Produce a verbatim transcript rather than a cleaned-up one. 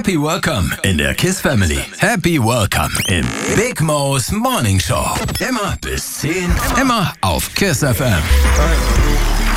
Happy Welcome in der KISS Family. Happy Welcome im Big Mo's Morning Show. Immer bis zehn, immer auf KISS F M.